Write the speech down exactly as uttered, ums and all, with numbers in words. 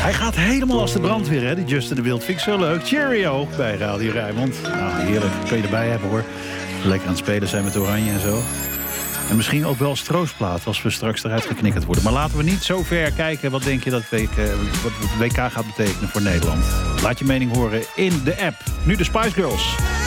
Hij gaat helemaal als de brandweer, hè, die Justin de Wild. Vind ik zo leuk. Cheerio bij Radio Rijnmond. Nou, heerlijk. Kun je erbij hebben, hoor. Lekker aan het spelen zijn met oranje en zo. En misschien ook wel als troostplaat als we straks eruit geknikkerd worden. Maar laten we niet zo ver kijken. Wat denk je dat W K, wat het W K gaat betekenen voor Nederland? Laat je mening horen in de app. Nu de Spice Girls.